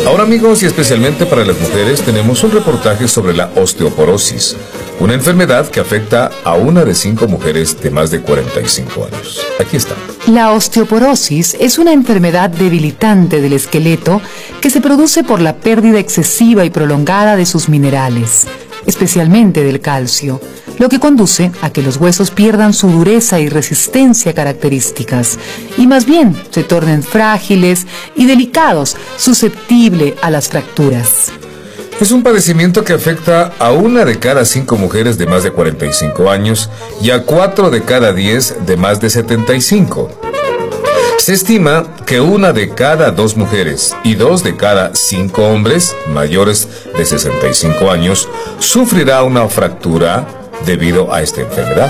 Ahora, amigos, y especialmente para las mujeres, tenemos un reportaje sobre la osteoporosis, una enfermedad que afecta a 1 de 5 mujeres de más de 45 años. Aquí está. La osteoporosis es una enfermedad debilitante del esqueleto que se produce por la pérdida excesiva y prolongada de sus minerales, especialmente del calcio, lo que conduce a que los huesos pierdan su dureza y resistencia características y más bien se tornen frágiles y delicados, susceptibles a las fracturas. Es un padecimiento que afecta a 1 de cada 5 mujeres de más de 45 años y a 4 de cada 10 de más de 75. Se estima que 1 de cada 2 mujeres y 2 de cada 5 hombres mayores de 65 años sufrirá una fractura debido a esta enfermedad.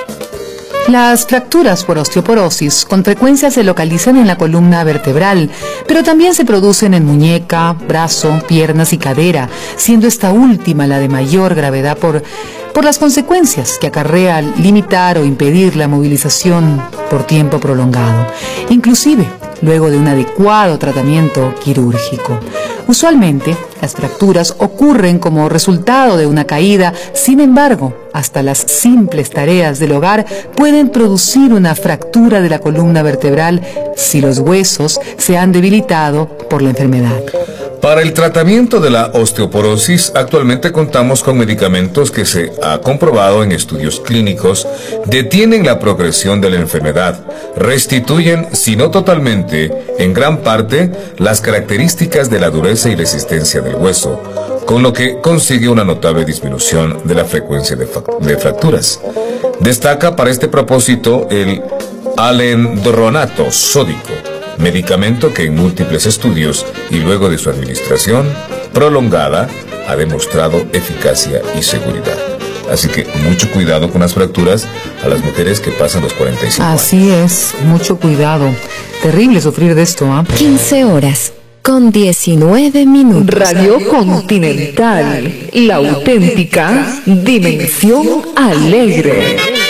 Las fracturas por osteoporosis con frecuencia se localizan en la columna vertebral, pero también se producen en muñeca, brazo, piernas y cadera, siendo esta última la de mayor gravedad por las consecuencias que acarrea limitar o impedir la movilización por tiempo prolongado, inclusive luego de un adecuado tratamiento quirúrgico. Usualmente, las fracturas ocurren como resultado de una caída, sin embargo, hasta las simples tareas del hogar pueden producir una fractura de la columna vertebral si los huesos se han debilitado por la enfermedad. Para el tratamiento de la osteoporosis, actualmente contamos con medicamentos que se ha comprobado en estudios clínicos detienen la progresión de la enfermedad, restituyen, si no totalmente, en gran parte, las características de la dureza y resistencia del hueso, con lo que consigue una notable disminución de la frecuencia de fracturas. Destaca para este propósito el alendronato sódico, medicamento que en múltiples estudios y luego de su administración prolongada ha demostrado eficacia y seguridad. Así que mucho cuidado con las fracturas a las mujeres que pasan los 45 años. Así es, mucho cuidado. Terrible sufrir de esto, ¿ah? 15 horas con 19 minutos. Radio Continental, la auténtica dimensión alegre.